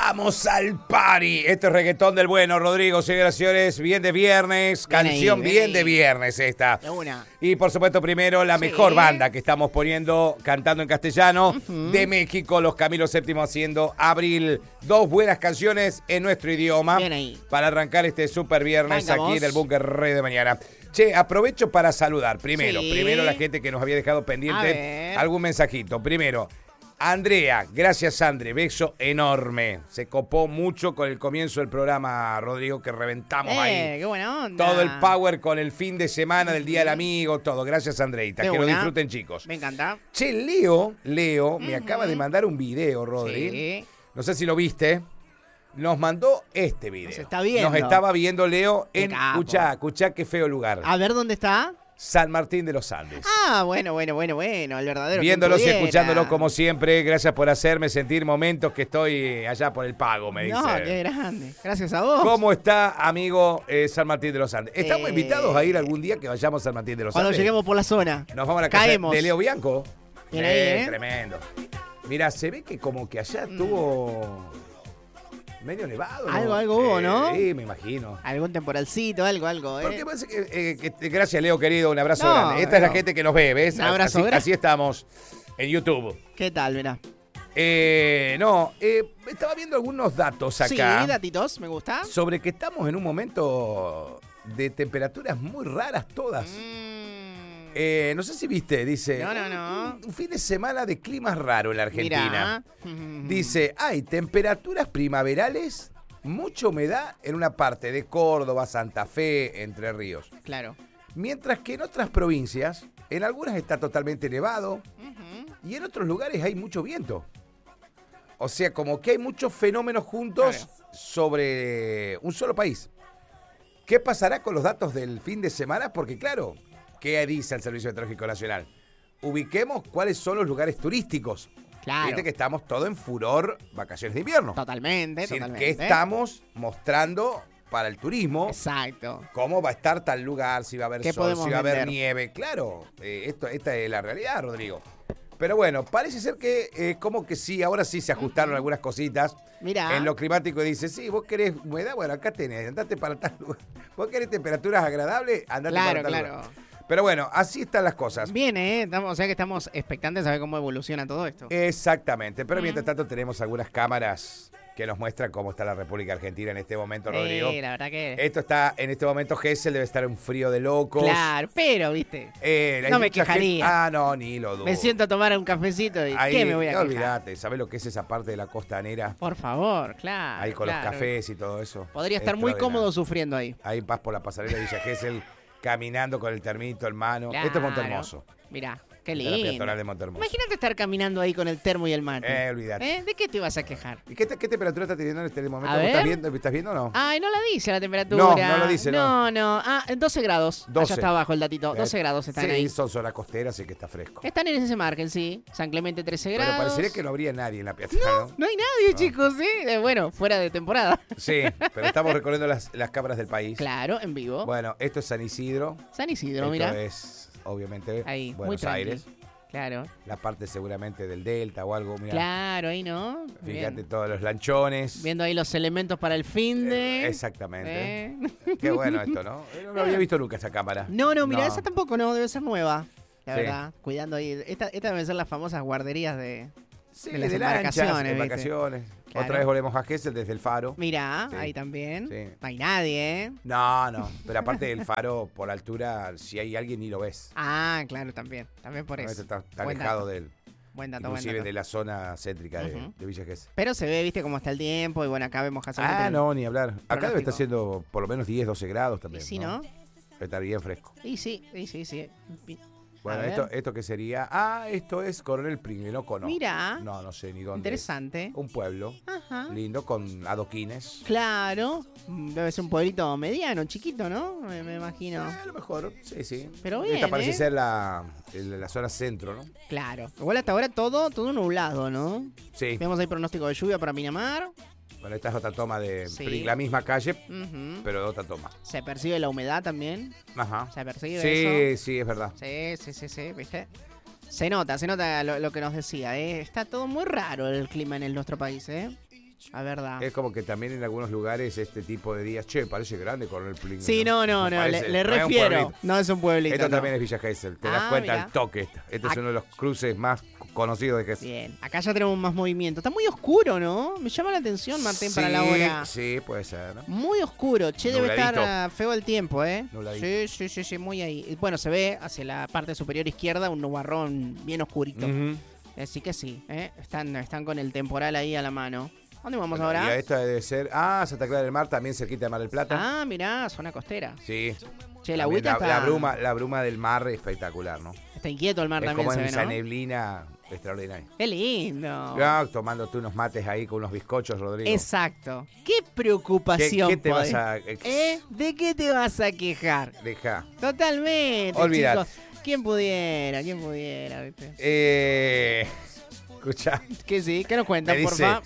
Vamos al party. Esto es reggaetón del bueno, Rodrigo, señoras y señores. Bien de viernes. Canción bien de viernes esta. Y por supuesto, primero, la mejor banda que estamos poniendo, cantando en castellano, de México, Los Camilo VII haciendo Abril. Dos buenas canciones en nuestro idioma. Bien ahí. Para arrancar este super viernes Venga, aquí vos. en el Búnker Rey de Mañana. Che, aprovecho para saludar. Primero la gente que nos había dejado pendiente algún mensajito. Primero, Andrea, gracias Andre, beso enorme. Se copó mucho con el comienzo del programa, Rodrigo, que reventamos ahí. Qué buena onda. Todo el power con el fin de semana del Día del Amigo, todo. Gracias, Andreita. Que lo disfruten, chicos. Me encanta. Che, Leo, me acaba de mandar un video, Rodri. Sí. No sé si lo viste. Nos mandó este video. Nos está viendo. Nos estaba viendo Leo en, capo. escuchá qué feo lugar. A ver, ¿dónde está? San Martín de los Andes. Ah, bueno, el verdadero. Viéndolos y escuchándolos como siempre, gracias por hacerme sentir momentos que estoy allá por el pago, me dice. No, qué grande. Gracias a vos. ¿Cómo está, amigo San Martín de los Andes? ¿Estamos invitados a ir algún día que vayamos a San Martín de los Andes? Cuando lleguemos por la zona. Nos vamos a la casa de Leo Bianco. Bien ahí, Tremendo. Mira, se ve que como que allá estuvo medio nevado, ¿no? Algo hubo, ¿no? Sí, me imagino. Algún temporalcito, algo. Porque parece que gracias, Leo, querido, un abrazo grande. Esta es la gente que nos ve, ¿ves? Un abrazo grande. Así estamos en YouTube. ¿Qué tal, mirá? Estaba viendo algunos datos acá. Sí, datitos, me gusta. Sobre que estamos en un momento de temperaturas muy raras todas. No sé si viste, dice. No. Un fin de semana de clima raro en la Argentina. Mirá. Dice, hay temperaturas primaverales, mucha humedad en una parte de Córdoba, Santa Fe, Entre Ríos. Claro. Mientras que en otras provincias, en algunas está totalmente nevado y en otros lugares hay mucho viento. O sea, como que hay muchos fenómenos juntos sobre un solo país. ¿Qué pasará con los datos del fin de semana? Porque claro, ¿qué dice el Servicio Meteorológico Nacional? Ubiquemos cuáles son los lugares turísticos. Claro. Viste que estamos todo en furor vacaciones de invierno. Totalmente. Es decir, ¿qué estamos mostrando para el turismo? Exacto. ¿Cómo va a estar tal lugar? Si va a haber sol, si va a haber vender? nieve. Claro, esta es la realidad, Rodrigo. Pero bueno, parece ser que como que sí, ahora sí se ajustaron algunas cositas. Mirá. En lo climático dice, sí, vos querés humedad, bueno, acá tenés, andate para tal lugar. Vos querés temperaturas agradables, andate para tal lugar. Pero bueno, así están las cosas. Bien, o sea que estamos expectantes a ver cómo evoluciona todo esto. Exactamente, pero mientras tanto tenemos algunas cámaras que nos muestran cómo está la República Argentina en este momento, Rodrigo. Sí, la verdad que... Esto está, en este momento, Gesell debe estar un frío de locos. Claro, pero, viste, no me quejaría. No, ni lo dudo. Me siento a tomar un cafecito y ¿qué me voy a quejar? Olvídate, ¿sabés lo que es esa parte de la costanera? Por favor, claro. Ahí con los cafés y todo eso. Podría estar muy cómodo sufriendo ahí. Ahí vas por la pasarela de Villa Gesell, caminando con el termito en mano. Claro. Esto es Montehermoso. Mirá, qué La lindo. peatonal de Montehermoso. Imagínate estar caminando ahí con el termo y el mate. Olvídate. ¿De qué te vas a quejar? ¿Y qué temperatura está teniendo en este momento? A ver. ¿Estás viendo o no? Ay, no la dice la temperatura. No lo dice, no. No. Ah, 12 grados. 12. Allá está abajo el datito. 12 grados están ahí. Sí, son zona costera, así que está fresco. Están en ese margen, sí. San Clemente 13 grados. Pero parecería que no habría nadie en la peatonal, ¿no? No hay nadie, chicos, ¿sí? Bueno, fuera de temporada. Sí, pero estamos recorriendo las cámaras del país. Claro, en vivo. Bueno, esto es San Isidro. San Isidro, esto mira. es, obviamente, Ahí, muy Buenos tranqui. Aires. Claro. La parte seguramente del Delta o algo, mira. Claro, ahí no. Fíjate Bien. todos los lanchones. Viendo ahí los elementos para el fin de. Exactamente. Qué bueno esto, ¿no? No lo había visto nunca esa cámara. No, mira, esa tampoco no, debe ser nueva. La Sí. verdad, cuidando ahí. Esta deben ser las famosas guarderías de las de embarcaciones. lanchas, ¿viste? embarcaciones. Claro. Otra vez volvemos a Gesell desde el faro. Mirá, Sí. ahí también. Sí. No hay nadie, ¿eh? No, pero aparte del faro, por altura, si hay alguien ni lo ves. Ah, claro, también. También por No, eso. está Buen alejado dato. del, Buen dato, inclusive buen dato. de la zona céntrica Ujú. de Villa Gesell. Pero se ve, viste, cómo está el tiempo. Y bueno, acá vemos casualmente. No, ni hablar. Acá debe pronóstico. estar haciendo por lo menos 10, 12 grados Y también. sí, ¿no? Debe estar bien fresco. Y sí. Bueno, A ver. esto que sería... esto es Coronel Pringles, no conozco. Mirá. No sé ni dónde. Interesante. Un pueblo Ajá. lindo con adoquines. Claro. Debe ser un pueblito mediano, chiquito, ¿no? Me imagino. A lo mejor, sí. Pero bien, Esta parece ¿eh? ser la zona centro, ¿no? Claro. Igual hasta ahora todo nublado, ¿no? Sí. Vemos ahí pronóstico de lluvia para Pinamar. Bueno, esta es otra toma de Sí. la misma calle, Ujú. pero de otra toma. Se percibe la humedad también. Ajá. Se percibe eso. Sí, es verdad. Sí, ¿viste? Se nota lo que nos decía, ¿eh? Está todo muy raro el clima en nuestro país, ¿eh? La verdad. Es como que también en algunos lugares este tipo de días, che, parece grande Coronel Plingo. Sí, no, le refiero. No es un pueblito. Esto no. también es Villa Gesell, te das cuenta mirá. al toque. Este es uno de los cruces más conocidos de Gesell. Bien, acá ya tenemos más movimiento. Está muy oscuro, ¿no? Me llama la atención, Martín, para la hora. Sí, puede ser, ¿no? Muy oscuro. Che, debe Nubladito. estar feo el tiempo, ¿eh? Nubladito. Sí, muy ahí. Bueno, se ve hacia la parte superior izquierda un nubarrón bien oscurito. Así que sí, ¿eh? Están con el temporal ahí a la mano. ¿Dónde vamos ahora? Y esta debe ser... Santa Clara del Mar, también cerquita de Mar del Plata. Mirá, zona costera. Sí. Che, la agüita está... La bruma del mar es espectacular, ¿no? Está inquieto el mar es también, como se en ve, esa ¿no? neblina extraordinaria. ¡Qué lindo! Ya, tomándote unos mates ahí con unos bizcochos, Rodrigo. Exacto. ¡Qué preocupación! ¿Qué te podés? vas a...? ¿De qué te vas a quejar? Deja. Totalmente, Olvidate. chicos. ¿Quién pudiera, ¿viste? Escucha. ¿Qué sí? ¿Qué nos cuentan, Me dice porfa?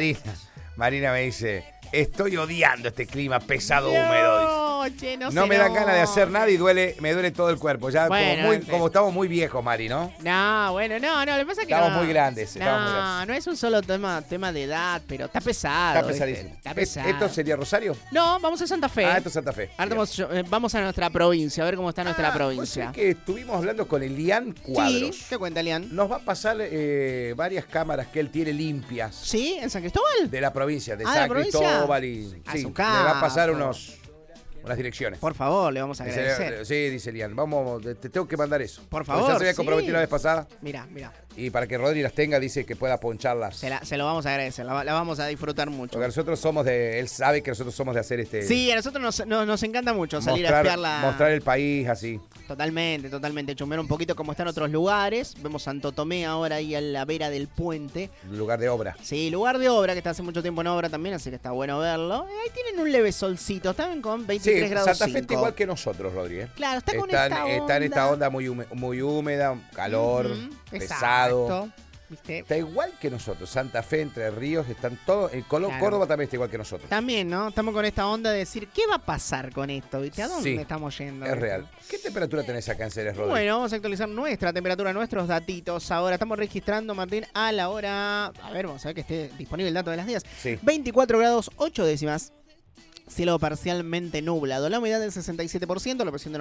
Marina me dice, estoy odiando este clima pesado, húmedo. Che, No me da ganas de hacer nada y me duele todo el cuerpo. Ya Bueno, como estamos muy viejos, Mari, ¿no? No, bueno, no, lo que pasa es que Estamos muy grandes. No es un solo tema de edad, pero está pesado. Está pesadísimo. Está pesado. ¿Esto sería Rosario? No, vamos a Santa Fe. Esto es Santa Fe. Ahora vamos a nuestra provincia, a ver cómo está nuestra provincia. Pues es que estuvimos hablando con Elian Cuadros. Sí, ¿qué cuenta, Elian? Nos va a pasar varias cámaras que él tiene limpias. ¿Sí? ¿En San Cristóbal? De la provincia, de ¿de San la provincia? Cristóbal y... A Sí, su le va a pasar capo. unas direcciones. Por favor, le vamos a agradecer. Sí, dice Elian. Vamos, te tengo que mandar eso. Por Porque favor, ya se había comprometido sí. la vez pasada. Mira. Y para que Rodri las tenga, dice que pueda poncharlas. Se lo vamos a agradecer, la vamos a disfrutar mucho. Porque nosotros somos de... Él sabe que nosotros somos de hacer Sí, a nosotros nos encanta mucho salir a espiarla. Mostrar el país así. Totalmente. Chumbear un poquito como está en otros lugares. Vemos Santo Tomé ahora ahí a la vera del puente. Lugar de obra. Sí, lugar de obra, que está hace mucho tiempo en obra también, así que está bueno verlo. Ahí tienen un leve solcito, están con 23 grados Santa Fe 5. está igual que nosotros, Rodri. Claro, está con esta onda. Está en esta onda muy húmeda, calor, pesado. Exacto. ¿Viste? Está igual que nosotros. Santa Fe, Entre Ríos, están todos. Claro. Córdoba también está igual que nosotros. También, ¿no? Estamos con esta onda de decir, ¿qué va a pasar con esto? ¿Viste? ¿A dónde Sí, estamos yendo? Es real. ¿Qué temperatura tenés acá en Ceres, Rodri? Bueno, vamos a actualizar nuestra temperatura, nuestros datitos. Ahora estamos registrando, Martín, a la hora... A ver, vamos a ver que esté disponible el dato de las días. Sí. 24 grados 8 décimas. Cielo parcialmente nublado. La humedad del 67%, la presión de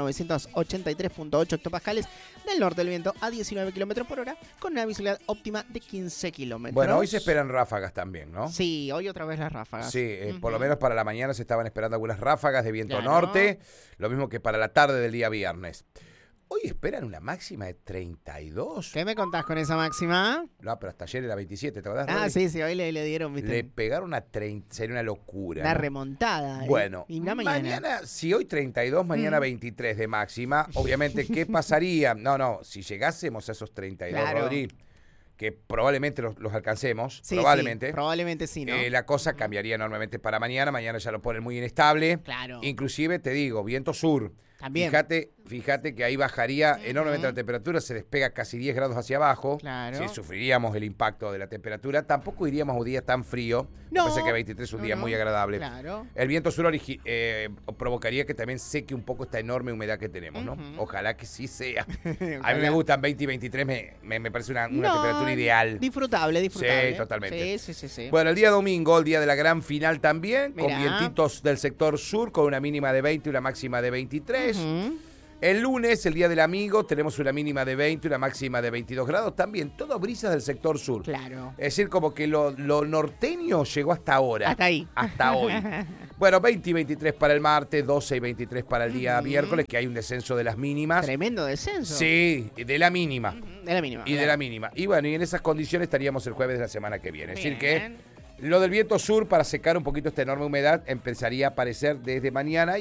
983.8 hectopascales. Del norte el viento a 19 kilómetros por hora, con una visibilidad óptima de 15 kilómetros. Bueno, hoy se esperan ráfagas también, ¿no? Sí, hoy otra vez las ráfagas. Sí, por lo menos para la mañana se estaban esperando algunas ráfagas de viento Claro. norte, lo mismo que para la tarde del día viernes. Hoy esperan una máxima de 32. ¿Qué me contás con esa máxima? No, pero hasta ayer era 27, ¿te acordás? Sí, hoy le dieron, ¿viste? Le pegaron a 30, sería una locura. La ¿no? remontada. Bueno, Y la mañana. si hoy 32, mañana 23 de máxima, obviamente, ¿qué pasaría? No, si llegásemos a esos 32, Claro. Rodri, que probablemente los alcancemos, Sí, probablemente. sí, probablemente sí, ¿no? La cosa cambiaría enormemente para mañana. Mañana ya lo ponen muy inestable. Claro. Inclusive, te digo, viento sur. También. Fíjate que ahí bajaría enormemente la temperatura, se despega casi 10 grados hacia abajo. Claro. Sí, sufriríamos el impacto de la temperatura. Tampoco iríamos a un día tan frío. No. Me parece que 23 es un día muy agradable. Claro. El viento sur provocaría que también seque un poco esta enorme humedad que tenemos, ¿no? Ojalá que sí sea. A mí me gustan 20 y 23, me parece una temperatura ideal. Disfrutable. Sí, totalmente. Sí. Bueno, el día domingo, el día de la gran final también, con Mirá. vientitos del sector sur, con una mínima de 20 y una máxima de 23. El lunes, el día del amigo, tenemos una mínima de 20 y una máxima de 22 grados. También, todo brisas del sector sur. Claro. Es decir, como que lo norteño llegó hasta ahora. Hasta ahí. Hasta hoy. Bueno, 20 y 23 para el martes, 12 y 23 para el día miércoles, que hay un descenso de las mínimas. Tremendo descenso. Sí, de la mínima. De la mínima. Y de la mínima. Y bueno, y en esas condiciones estaríamos el jueves de la semana que viene. Es decir Bien. que lo del viento sur, para secar un poquito esta enorme humedad, empezaría a aparecer desde mañana.